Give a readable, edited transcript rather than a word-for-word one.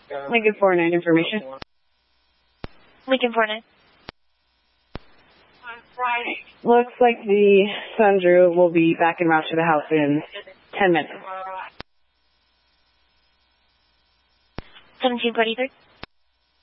Lincoln 49 information. Lincoln 49. Looks like the Sundrew will be back en route to the house in 10 minutes. 1743.